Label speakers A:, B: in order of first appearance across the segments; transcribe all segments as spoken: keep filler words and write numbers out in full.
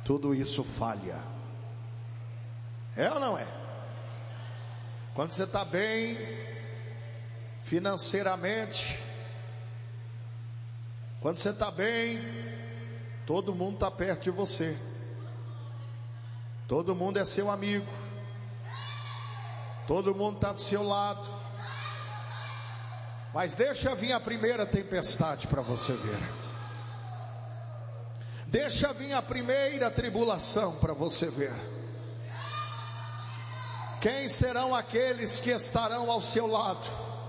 A: tudo isso falha. É ou não é? Quando você está bem financeiramente, quando você está bem, todo mundo está perto de você, todo mundo é seu amigo, todo mundo está do seu lado. Mas deixa vir a primeira tempestade para você ver. Deixa vir a primeira tribulação para você ver. Quem serão aqueles que estarão ao seu lado?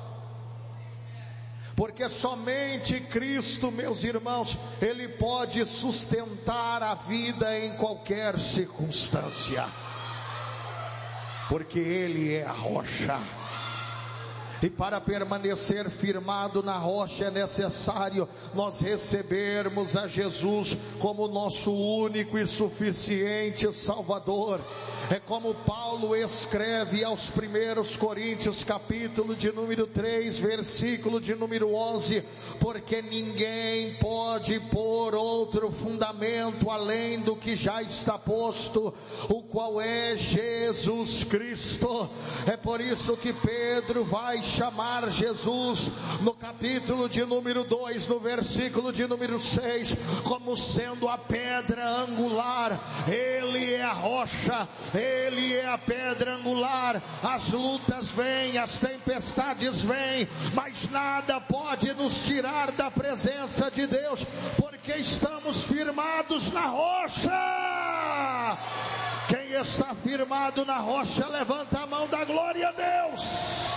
A: Porque somente Cristo, meus irmãos, Ele pode sustentar a vida em qualquer circunstância. Porque Ele é a rocha. E para permanecer firmado na rocha é necessário nós recebermos a Jesus como nosso único e suficiente Salvador. É como Paulo escreve aos primeiros Coríntios, capítulo de número três, versículo de número onze: porque ninguém pode pôr outro fundamento além do que já está posto, o qual é Jesus Cristo. É por isso que Pedro vai chamar Jesus no capítulo de número dois, no versículo de número seis, como sendo a pedra angular. Ele é a rocha, Ele é a pedra angular. As lutas vêm, as tempestades vêm, mas nada pode nos tirar da presença de Deus, porque estamos firmados na rocha. Quem está firmado na rocha, levanta a mão, dá glória a Deus.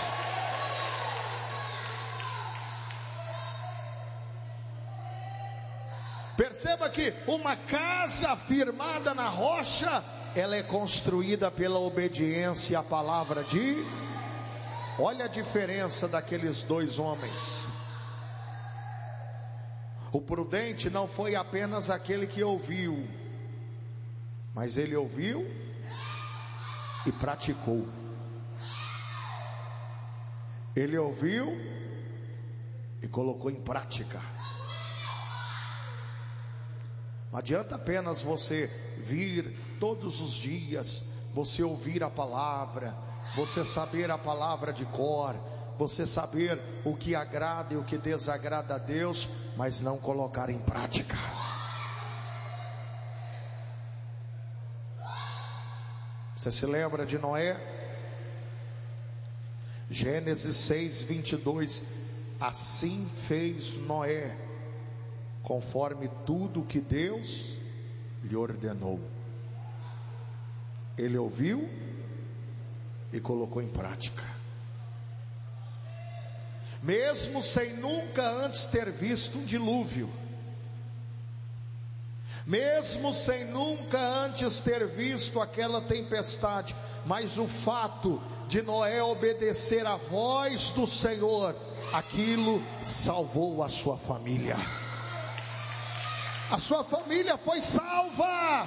A: Perceba que uma casa firmada na rocha, ela é construída pela obediência à palavra de... Olha a diferença daqueles dois homens. O prudente não foi apenas aquele que ouviu, mas ele ouviu e praticou. Ele ouviu e colocou em prática. Não adianta apenas você vir todos os dias, você ouvir a palavra, você saber a palavra de cor, você saber o que agrada e o que desagrada a Deus, mas não colocar em prática. Você se lembra de Noé? Gênesis seis, vinte e dois: assim fez Noé, conforme tudo que Deus lhe ordenou. Ele ouviu e colocou em prática. Mesmo sem nunca antes ter visto um dilúvio, mesmo sem nunca antes ter visto aquela tempestade, mas o fato de Noé obedecer à voz do Senhor, aquilo salvou a sua família. A sua família foi salva.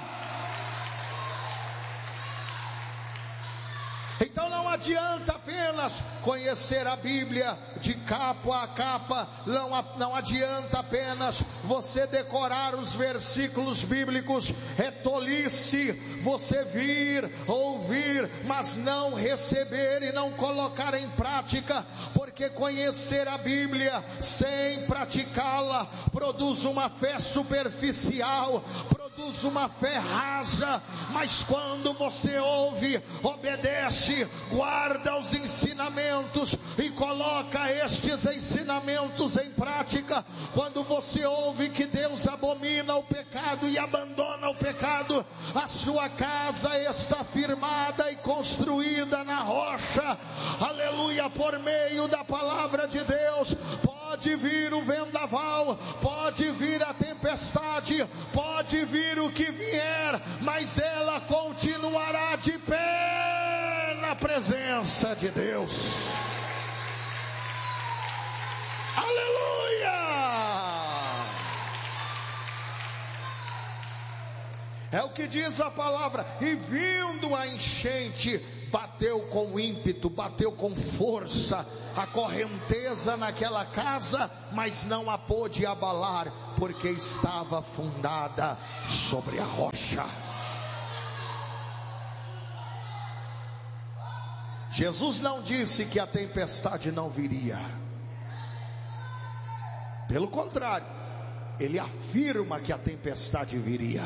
A: Então não adianta apenas conhecer a Bíblia de capa a capa, não, não adianta apenas você decorar os versículos bíblicos. É tolice você vir, ouvir, mas não receber e não colocar em prática, porque conhecer a Bíblia sem praticá-la produz uma fé superficial, produz uma fé rasa. Mas quando você ouve, obedece, guarda os ensinamentos e coloca estes ensinamentos em prática, quando você ouve que Deus abomina o pecado e abandona o pecado, a sua casa está firmada e construída na rocha. Aleluia, por meio da palavra de Deus. Pode vir o vendaval, pode vir a tempestade, pode vir o que vier, mas ela continuará de pé na presença de Deus. Aleluia! É o que diz a palavra: e vindo a enchente, bateu com ímpeto, bateu com força a correnteza naquela casa, mas não a pôde abalar, porque estava fundada sobre a rocha. Jesus não disse que a tempestade não viria. Pelo contrário, ele afirma que a tempestade viria.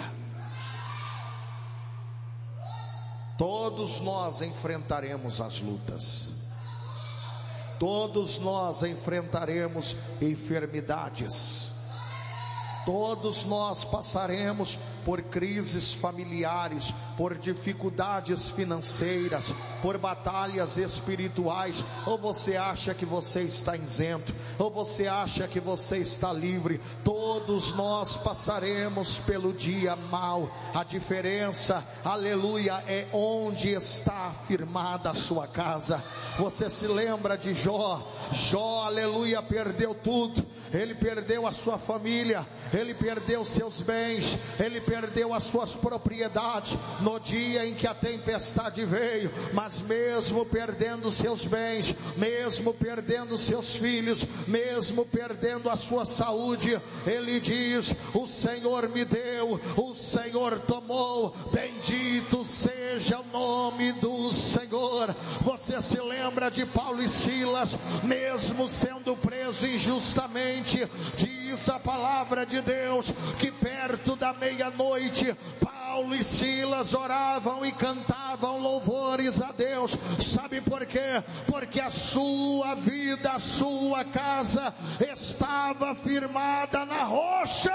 A: Todos nós enfrentaremos as lutas. Todos nós enfrentaremos enfermidades. Todos nós passaremos por crises familiares, por dificuldades financeiras, por batalhas espirituais. Ou você acha que você está isento, ou você acha que você está livre. Todos nós passaremos pelo dia mau. A diferença, aleluia, é onde está firmada a sua casa. Você se lembra de Jó? Jó, aleluia, perdeu tudo. Ele perdeu a sua família, ele perdeu seus bens, ele perdeu as suas propriedades no dia em que a tempestade veio. Mas mesmo perdendo seus bens, mesmo perdendo seus filhos, mesmo perdendo a sua saúde, ele diz: o Senhor me deu, o Senhor tomou, bendito seja o nome do Senhor. Você se lembra de Paulo e Silas, mesmo sendo preso injustamente? Diz a palavra de Deus que perto da meia-noite Paulo e Silas oravam e cantavam louvores a Deus. Sabe por quê? Porque a sua vida, a sua casa estava firmada na rocha.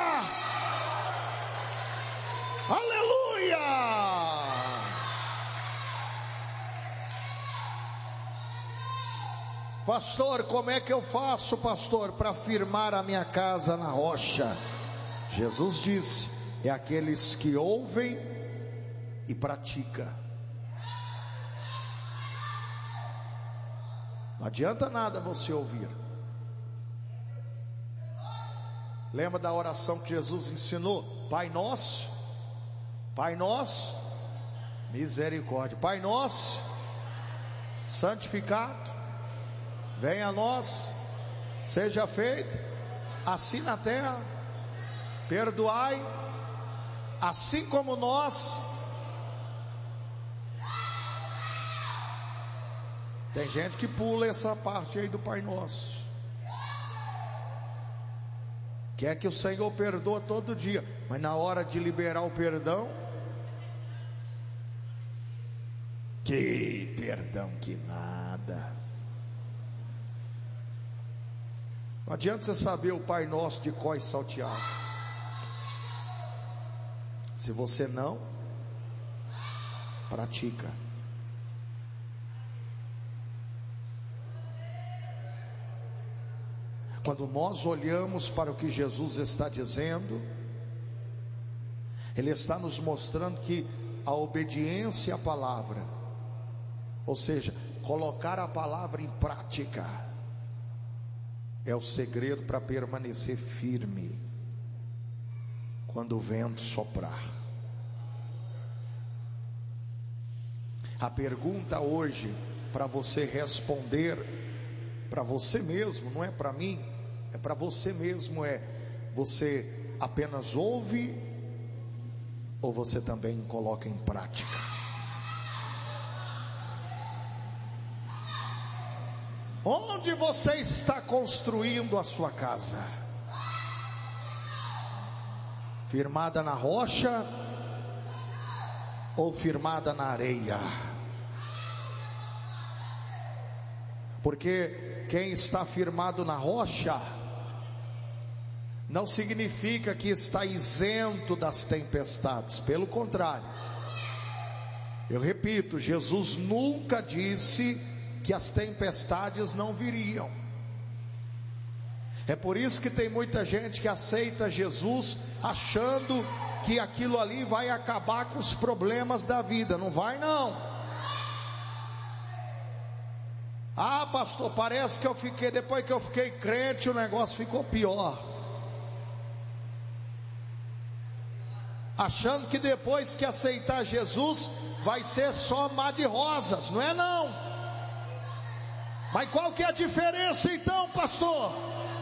A: Aleluia! Pastor, como é que eu faço, pastor, para firmar a minha casa na rocha? Jesus disse: é aqueles que ouvem e praticam. Não adianta nada você ouvir. Lembra da oração que Jesus ensinou? Pai nosso, Pai nosso, misericórdia. Pai nosso, santificado, venha a nós, seja feito assim na terra. Perdoai, assim como nós. Tem gente que pula essa parte aí do Pai Nosso. Quer que o Senhor perdoa todo dia, mas na hora de liberar o perdão, que perdão que nada. Não adianta você saber o Pai Nosso de cor e salteado, se você não pratica. Quando nós olhamos para o que Jesus está dizendo, Ele está nos mostrando que a obediência à palavra, ou seja, colocar a palavra em prática, é o segredo para permanecer firme quando o vento soprar. A pergunta hoje para você responder, para você mesmo, não é para mim, é para você mesmo, é: você apenas ouve ou você também coloca em prática? Onde você está construindo a sua casa? Firmada na rocha ou firmada na areia? Porque quem está firmado na rocha não significa que está isento das tempestades. Pelo contrário, eu repito, Jesus nunca disse que as tempestades não viriam. É por isso que tem muita gente que aceita Jesus achando que aquilo ali vai acabar com os problemas da vida. Não vai não. Ah, pastor, parece que eu fiquei, depois que eu fiquei crente, o negócio ficou pior. Achando que depois que aceitar Jesus vai ser só mar de rosas. Não é não. Mas qual que é a diferença então, pastor?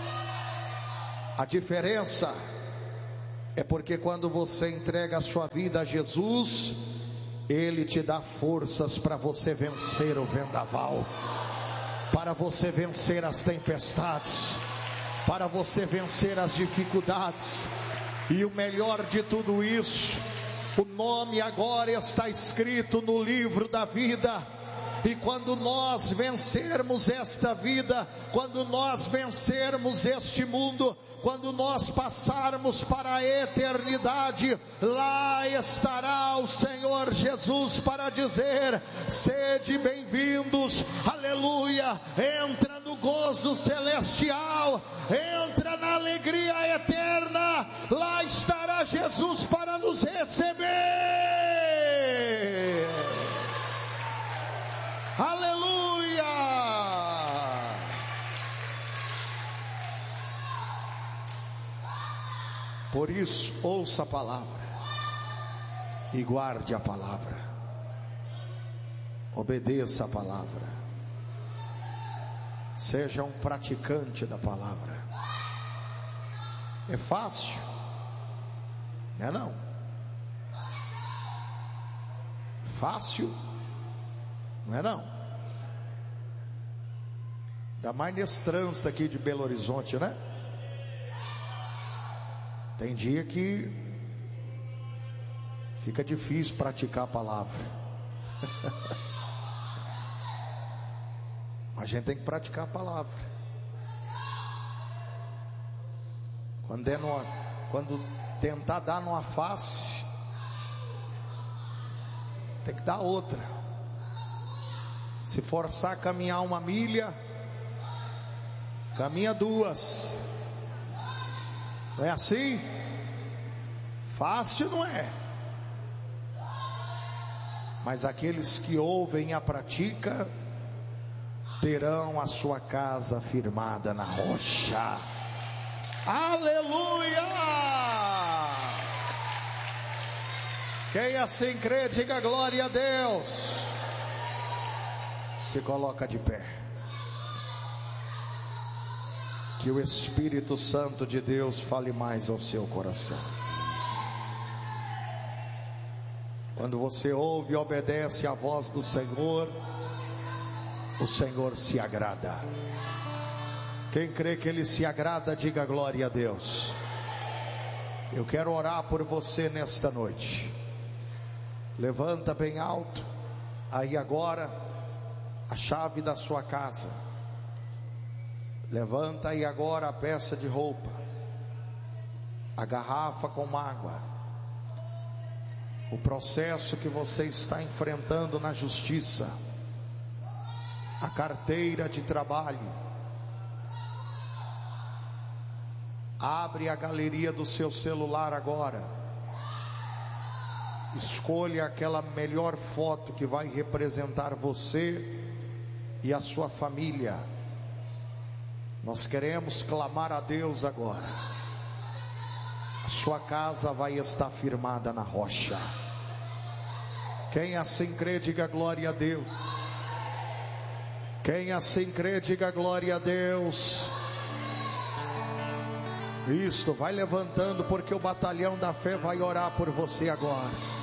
A: A diferença é porque quando você entrega a sua vida a Jesus, Ele te dá forças para você vencer o vendaval, para você vencer as tempestades, para você vencer as dificuldades. E o melhor de tudo isso, o nome agora está escrito no livro da vida. E quando nós vencermos esta vida, quando nós vencermos este mundo, quando nós passarmos para a eternidade, lá estará o Senhor Jesus para dizer: sede bem-vindos, aleluia, entra no gozo celestial, entra na alegria eterna, lá estará Jesus para nos receber. Aleluia! Por isso, ouça a palavra e guarde a palavra, obedeça a palavra, seja um praticante da palavra. É fácil? Não é não? Fácil? Não é não? Ainda mais nesse trânsito aqui de Belo Horizonte, né? Tem dia que fica difícil praticar a palavra. A gente tem que praticar a palavra. Quando, é numa, quando tentar dar numa face, tem que dar outra. Se forçar a caminhar uma milha, caminha duas. Não é assim? Fácil não é. Mas aqueles que ouvem e a praticam terão a sua casa firmada na rocha. Aleluia! Quem assim crê, diga glória a Deus. Se coloca de pé. Que o Espírito Santo de Deus fale mais ao seu coração. Quando você ouve e obedece à voz do Senhor, o Senhor se agrada. Quem crê que Ele se agrada, diga glória a Deus. Eu quero orar por você nesta noite. Levanta bem alto, aí agora, a chave da sua casa. Levanta aí agora a peça de roupa, a garrafa com água, o processo que você está enfrentando na justiça, a carteira de trabalho. Abre a galeria do seu celular agora. Escolha aquela melhor foto que vai representar você e a sua família. Nós queremos clamar a Deus agora. A sua casa vai estar firmada na rocha. Quem assim crê, diga glória a Deus. Quem assim crê, diga glória a Deus. Isso, vai levantando, porque o batalhão da fé vai orar por você agora.